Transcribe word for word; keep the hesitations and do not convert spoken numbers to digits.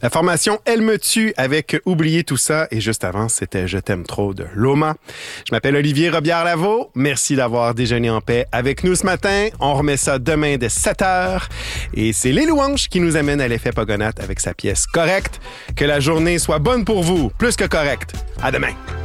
La formation Elle me tue avec Oublier tout ça. Et juste avant, c'était Je t'aime trop de Loma. Je m'appelle Olivier Robillard-Lavaux. Merci d'avoir déjeuné en paix avec nous ce matin. On remet ça demain dès sept heures. Et c'est Les Louanges qui nous amène à l'effet Pogonate avec sa pièce Correcte. Que la journée soit bonne pour vous, plus que correcte. À demain.